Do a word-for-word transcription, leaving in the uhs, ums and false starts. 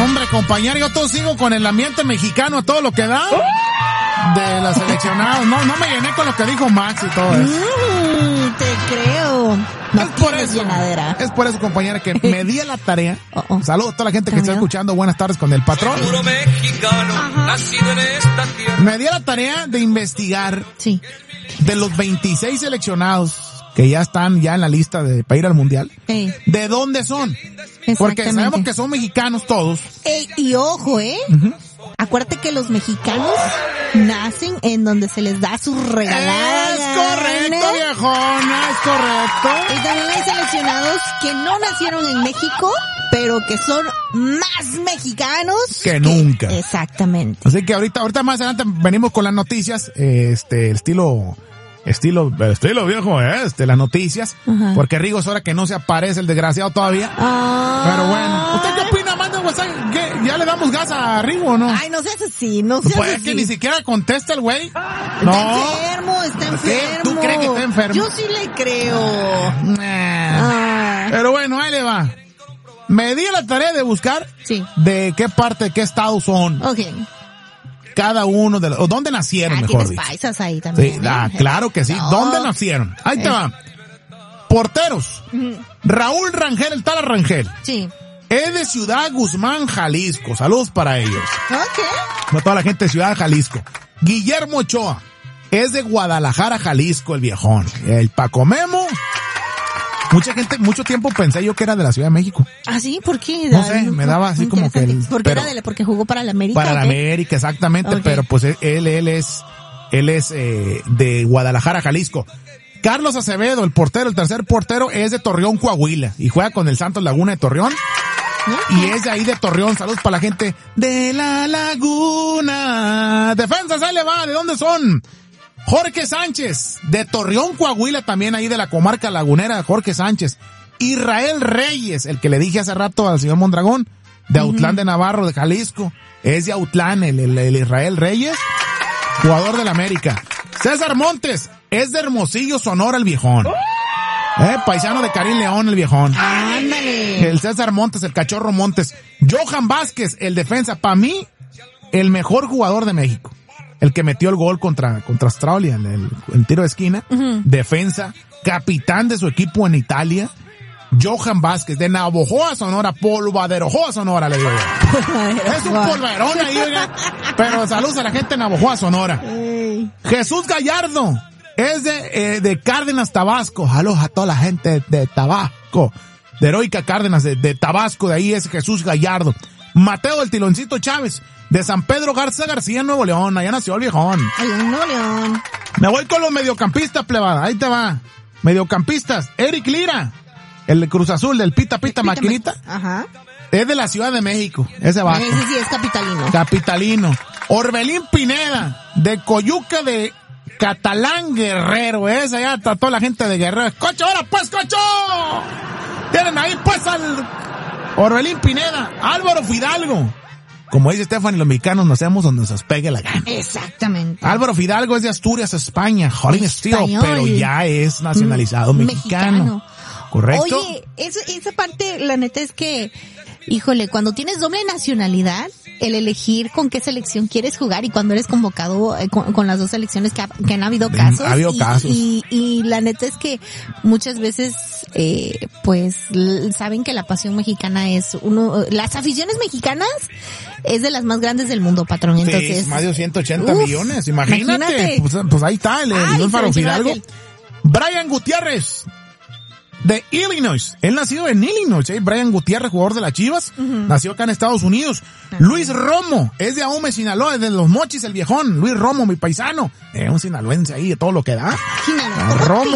Hombre, compañero, yo todo sigo con el ambiente mexicano a todo lo que da. De las seleccionadas. No, no me llené con lo que dijo Max y todo eso. Mm, te creo. No es por eso. Llenadera. Es por eso, compañera, que me di a la tarea. Oh, oh. Saludos a toda la gente que está escuchando. Buenas tardes con el patrón. Me di a la tarea de investigar. Sí. De los veintiséis seleccionados que ya están ya en la lista de para ir al mundial. Ey. ¿De dónde son? Porque sabemos que son mexicanos todos. Ey, y ojo, ¿eh? Uh-huh. Acuérdate que los mexicanos nacen en donde se les da su regalada. Es correcto, viejona, es correcto. Y también hay seleccionados que no nacieron en México, pero que son más mexicanos que, que nunca. Exactamente. Así que ahorita, ahorita más adelante venimos con las noticias, este, estilo... Estilo, estilo viejo, ¿eh? Este, las noticias. Ajá. Porque Rigo es hora que no se aparece el desgraciado todavía. Ah. Pero bueno. ¿Usted qué opina, manda WhatsApp? ¿Qué? ¿Ya le damos gas a Rigo o no? Ay, no seas así, no seas pues así. Es que ni siquiera contesta el güey. No. Está enfermo, está enfermo. ¿Tú crees que está enfermo? Yo sí le creo. Nah. Ah. Pero bueno, ahí le va. Me di la tarea de buscar sí. de qué parte, de qué estado son. Ok. Cada uno de los, o dónde nacieron, ah, mejor dicho. Paisas ahí también. Sí, ah, claro que sí. No. ¿Dónde nacieron? Ahí te va. Porteros. Uh-huh. Raúl Rangel, el tal Rangel. Sí. Es de Ciudad Guzmán, Jalisco. Saludos para ellos. Ok. Para toda la gente de Ciudad Jalisco. Guillermo Ochoa. Es de Guadalajara, Jalisco, el viejón. El Paco Memo. Mucha gente, mucho tiempo pensé yo que era de la Ciudad de México. ¿Ah, sí? ¿Por qué? No sé, me daba así como que el... ¿Por qué era de la, porque jugó para la América? Para la América, exactamente, okay. Pero pues él, él es, él es eh, de Guadalajara, Jalisco. Carlos Acevedo, el portero, el tercer portero, es de Torreón, Coahuila, y juega con el Santos Laguna de Torreón. ¿No? Y es de ahí de Torreón. Saludos para la gente de la Laguna. Defensas, ahí le va, ¿de dónde son? Jorge Sánchez, de Torreón, Coahuila, también ahí de la comarca lagunera, Jorge Sánchez. Israel Reyes, el que le dije hace rato al señor Mondragón, de Autlán uh-huh. de Navarro, de Jalisco. Es de Autlán, el, el, el Israel Reyes, jugador del América. César Montes, es de Hermosillo, Sonora, el viejón. Eh, paisano de Karim León, el viejón. Ándale. El César Montes, el cachorro Montes. Johan Vázquez, el defensa, para mí, el mejor jugador de México. El que metió el gol contra, contra Australia, el, el, el tiro de esquina, uh-huh. defensa, capitán de su equipo en Italia, Johan Vázquez, de Navojoa, Sonora, Polvaderojoa, Sonora, le digo yo. Es un polverón ahí, oiga. Pero saludos a la gente de Navojoa, Sonora. Hey. Jesús Gallardo, es de, eh, de Cárdenas, Tabasco. Saludos a toda la gente de Tabasco, de Heroica Cárdenas, de, de Tabasco, de ahí es Jesús Gallardo. Mateo del Tiloncito Chávez, de San Pedro Garza García, Nuevo León. Allá nació el viejón. Allá en Nuevo León. Me voy con los mediocampistas, plebada. Ahí te va. Mediocampistas. Eric Lira, el de Cruz Azul, del Pita Pita, Pita Maquinita. Ajá. Es de la Ciudad de México. Ese va. Ese sí es capitalino. Capitalino. Orbelín Pineda, de Coyuca de Catalán, Guerrero. Esa ya trató la gente de Guerrero. ¡Cocho, ahora pues, cocho! Tienen ahí pues al... Orbelín Pineda, Álvaro Fidalgo. Como dice Stephanie, los mexicanos nacemos donde nos pegue la gana. Exactamente. Álvaro Fidalgo es de Asturias, España. Jolín estilo, pero ya es nacionalizado mm, mexicano. mexicano. ¿Correcto? Oye, eso, esa parte, la neta es que, híjole, cuando tienes doble nacionalidad, el elegir con qué selección quieres jugar y cuando eres convocado eh, con, con las dos selecciones que, ha, que han habido casos. Ha habido y, casos. Y, y, y la neta es que muchas veces, eh, pues, saben que la pasión mexicana es uno, las aficiones mexicanas es de las más grandes del mundo, patrón. Entonces. Sí, más de ciento ochenta uf, millones, imagínate. imagínate. Pues, pues ahí está, el, el Álvaro Fidalgo. Brian Gutiérrez, de Illinois. Él nació en Illinois, ¿eh? Brian Gutiérrez, jugador de las Chivas. Uh-huh. Nació acá en Estados Unidos. Uh-huh. Luis Romo, es de Aume, Sinaloa, es de Los Mochis, el viejón. Luis Romo, mi paisano. Es eh, un sinaloense ahí, de todo lo que da. Sinaloa. Romo.